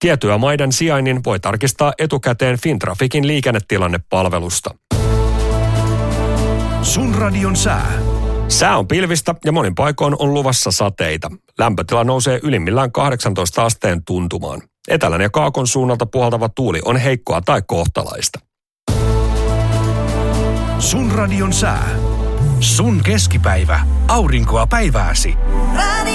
Tietyömaiden sijainnin voi tarkistaa etukäteen Fintraficin liikennetilannepalvelusta. Sun radion sää. Sää on pilvistä ja monin paikoin on luvassa sateita. Lämpötila nousee ylimmillään 18 asteen tuntumaan. Etelän ja kaakon suunnalta puhaltava tuuli on heikkoa tai kohtalaista. Sun radion sää. Sun keskipäivä. Aurinkoa päivääsi.